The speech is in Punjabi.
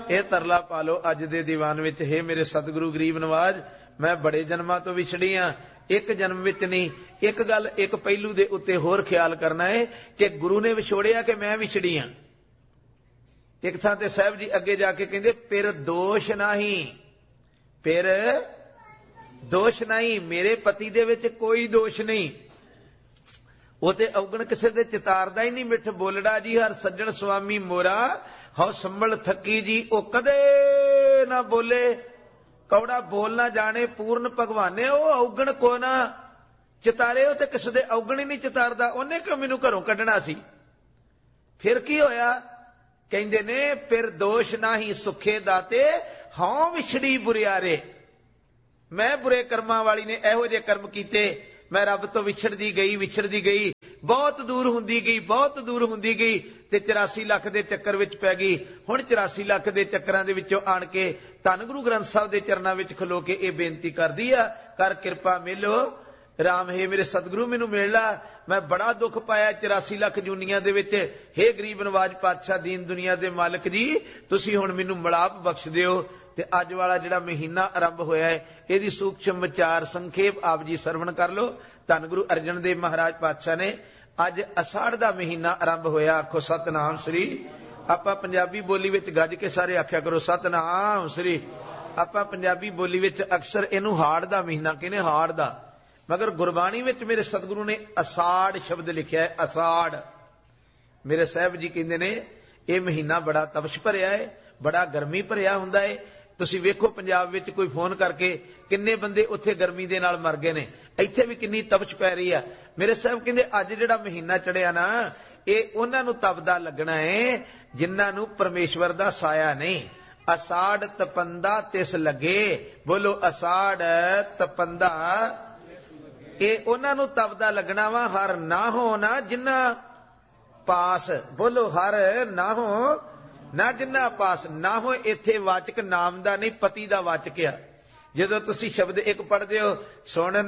ਇਹ ਤਰਲਾ ਪਾ ਲਓ ਅੱਜ ਦੇ ਦੀਵਾਨ ਵਿੱਚ, हे ਮੇਰੇ ਸਤਿਗੁਰੂ ਗਰੀਬ ਨਵਾਜ, ਮੈਂ ਬੜੇ ਜਨਮਾਂ ਤੋਂ ਵਿਛੜੀ ਆ, ਇੱਕ ਜਨਮ ਵਿੱਚ ਨਹੀਂ। ਇੱਕ ਗੱਲ, ਇੱਕ ਪਹਿਲੂ ਦੇ ਉੱਤੇ ਹੋਰ ਖਿਆਲ ਕਰਨਾ ਹੈ ਕਿ ਗੁਰੂ ਨੇ ਵਿਛੋੜਿਆ ਕਿ ਮੈਂ ਵਿਛੜੀ ਆ। ਇੱਕ ਥਾਂ ਤੇ ਸਾਹਿਬ ਜੀ ਅੱਗੇ ਜਾ ਕੇ ਕਹਿੰਦੇ ਫਿਰ ਦੋਸ਼ ਨਹੀਂ, ਫਿਰ ਦੋਸ਼ ਨਹੀਂ, ਮੇਰੇ ਪਤੀ ਦੇ ਵਿੱਚ ਕੋਈ ਦੋਸ਼ ਨਹੀਂ। ਉਹ ਤੇ ਔਗਣ ਕਿਸੇ ਦੇ ਚਿਤਾਰਦਾ ਹੀ ਨਹੀਂ। ਮਿੱਠ ਬੋਲੜਾ ਜੀ ਹਰ ਸੱਜਣ ਸੁਆਮੀ ਮੋਰਾ, ਹਉ ਸੰਭਲ ਥੱਕੀ ਜੀ ਉਹ ਕਦੇ ਨਾ ਬੋਲੇ। ਕੌੜਾ ਬੋਲ ਨਾ ਜਾਣੇ ਪੂਰਨ ਭਗਵਾਨੇ, ਉਹ ਔਗਣ ਕੋ ਨਾ ਚਿਤਾਰੇ। ਉਹ ਤੇ ਕਿਸੇ ਦੇ ਔਗਣ ਹੀ ਨਹੀਂ ਚਿਤਾਰਦਾ। ਉਹਨੇ ਕਿਉਂ ਮੈਨੂੰ ਘਰੋਂ ਕੱਢਣਾ ਸੀ? ਫਿਰ ਕੀ ਹੋਇਆ? ਕਹਿੰਦੇ ਨੇ ਫਿਰ ਦੋਸ਼ ਨਾਹੀ ਸੁਖੇ ਦਾਤੇ, ਹਉ ਵਿਛੜੀ ਬੁਰਿਆਰੇ। ਮੈਂ ਬੁਰੇ ਕਰਮਾਂ ਵਾਲੀ ਨੇ ਇਹੋ ਜਿਹੇ ਕਰਮ ਕੀਤੇ, ਮੈਂ ਰੱਬ ਤੋਂ ਵਿਛੜਦੀ ਗਈ, ਬਹੁਤ ਦੂਰ ਹੁੰਦੀ ਗਈ, ਬਹੁਤ ਦੂਰ ਹੁੰਦੀ ਗਈ, ਤੇ 84 ਲੱਖ ਦੇ ਚੱਕਰ ਵਿੱਚ ਪੈ ਗਈ। ਹੁਣ 84 ਲੱਖ ਦੇ ਚੱਕਰਾਂ ਦੇ ਵਿੱਚੋਂ ਆਣ ਕੇ ਧੰਨ ਗੁਰੂ ਗ੍ਰੰਥ ਸਾਹਿਬ ਦੇ ਚਰਨਾਂ ਵਿੱਚ ਖਲੋ ਕੇ ਇਹ ਬੇਨਤੀ ਕਰਦੀ ਆ, ਕਰ ਕਿਰਪਾ ਮਿਲੋ ਰਾਮ, ਹੈ ਮੇਰੇ ਸਤਿਗੁਰੂ ਮੈਨੂੰ ਮਿਲ ਲਾ, ਮੈਂ ਬੜਾ ਦੁੱਖ ਪਾਇਆ 84 ਲੱਖ ਜੂਨੀਆਂ ਦੇ ਵਿੱਚ। ਹੇ ਗਰੀਬ ਨਵਾਜ ਪਾਤਸ਼ਾਹ ਦੀਨ ਦੁਨੀਆ ਦੇ ਮਾਲਕ ਜੀ, ਤੁਸੀਂ ਹੁਣ ਮੈਨੂੰ ਮਿਲਾਪ ਬਖਸ਼ ਦਿਓ। ਤੇ ਅੱਜ ਵਾਲਾ ਜਿਹੜਾ ਮਹੀਨਾ ਆਰੰਭ ਹੋਇਆ ਹੈ, ਇਹਦੀ ਸੂਖਸ਼ਮ ਵਿਚਾਰ ਸੰਖੇਪ ਆਪ ਜੀ ਸਰਵਣ ਕਰ ਲਓ। ਧੰਨ ਗੁਰੂ ਅਰਜਨ ਦੇਵ ਮਹਾਰਾਜ ਪਾਤਸ਼ਾਹ ਨੇ ਅੱਜ ਅਸਾੜ ਦਾ ਮਹੀਨਾ ਆਰੰਭ ਹੋਇਆ। ਆਖੋ ਸਤਨਾਮ ਸ੍ਰੀ। ਆਪਾਂ ਪੰਜਾਬੀ ਬੋਲੀ ਵਿੱਚ ਗੱਜ ਕੇ ਸਾਰੇ ਆਖਿਆ ਕਰੋ ਸਤਨਾਮ ਸ੍ਰੀ। ਆਪਾਂ ਪੰਜਾਬੀ ਬੋਲੀ ਵਿੱਚ ਅਕਸਰ ਇਹਨੂੰ ਹਾੜ ਦਾ ਮਹੀਨਾ ਕਹਿੰਦੇ, ਹਾੜ ਦਾ, ਮਗਰ ਗੁਰਬਾਣੀ ਵਿੱਚ ਮੇਰੇ ਸਤਿਗੁਰੂ ਨੇ ਅਸਾੜ ਸ਼ਬਦ ਲਿਖਿਆ ਹੈ। ਅਸਾੜ ਮੇਰੇ ਸਾਹਿਬ ਜੀ ਕਹਿੰਦੇ ਨੇ ਇਹ ਮਹੀਨਾ ਬੜਾ ਤਪਸ਼ ਭਰਿਆ ਹੈ, ਬੜਾ ਗਰਮੀ ਭਰਿਆ ਹੁੰਦਾ ਹੈ। ਤੁਸੀਂ ਵੇਖੋ ਪੰਜਾਬ ਵਿੱਚ ਕੋਈ ਫੋਨ ਕਰਕੇ ਕਿੰਨੇ ਬੰਦੇ ਉੱਥੇ ਗਰਮੀ ਦੇ ਨਾਲ ਮਰ ਗਏ ਨੇ, ਇੱਥੇ ਵੀ ਕਿੰਨੀ ਤਪਸ਼ ਪੈ ਰਹੀ ਆ। ਮੇਰੇ ਸਾਹਿਬ ਕਹਿੰਦੇ ਅੱਜ ਜਿਹੜਾ ਮਹੀਨਾ ਚੜਿਆ ਨਾ, ਇਹ ਉਹਨਾਂ ਨੂੰ ਤਪਦਾ ਲੱਗਣਾ ਹੈ ਜਿਨ੍ਹਾਂ ਨੂੰ ਪਰਮੇਸ਼ਵਰ ਦਾ ਸਾਇਆ ਨਹੀਂ। ਅਸਾੜ ਤਪੰਦਾ ਤਿਸ ਲੱਗੇ, ਬੋਲੋ ਅਸਾੜ ਤਪੰਦਾ, ਇਹ ਉਹਨਾਂ ਨੂੰ ਤਪਦਾ ਲੱਗਣਾ ਵਾ। ਹਰ ਨਾ ਹੋ ਨਾ ਜਿਨ੍ਹਾਂ ਪਾਸ, ਬੋਲੋ ਹਰ ਨਾ ਹੋ ਨਾ ਜਿੰਨਾ ਪਾਸ। ਨਾ ਹੋ ਇੱਥੇ ਵਾਚਕ ਨਾਮ ਦਾ ਨਹੀਂ, ਪਤੀ ਦਾ ਵਾਚਕ ਆ। ਜਦੋਂ ਤੁਸੀਂ ਸ਼ਬਦ ਇੱਕ ਪੜ੍ਹਦੇ ਹੋ, ਸੁਣ